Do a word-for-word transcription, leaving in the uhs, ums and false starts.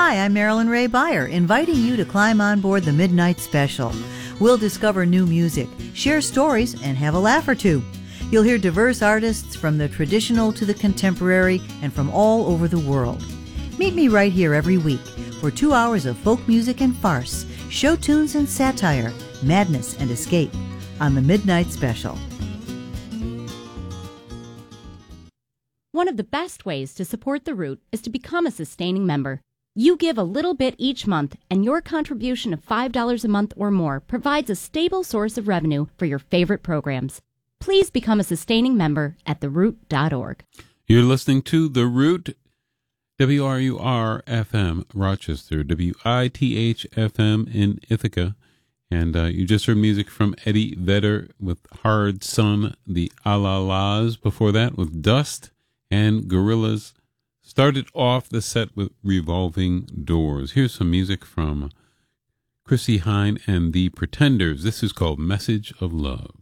Hi, I'm Marilyn Ray Beyer, inviting you to climb on board the Midnight Special. We'll discover new music, share stories, and have a laugh or two. You'll hear diverse artists from the traditional to the contemporary and from all over the world. Meet me right here every week for two hours of folk music and farce, show tunes and satire, madness and escape on the Midnight Special. One of the best ways to support The Root is to become a sustaining member. You give a little bit each month, and your contribution of five dollars a month or more provides a stable source of revenue for your favorite programs. Please become a sustaining member at the root dot org. You're listening to The Root, W R U R F M, Rochester, W I T H F M in Ithaca. And uh, you just heard music from Eddie Vedder with Hard Sun, the Alalas before that with Dust, and Gorillas. Started off the set with Revolving Doors. Here's some music from Chrissie Hynde and the Pretenders. This is called Message of Love.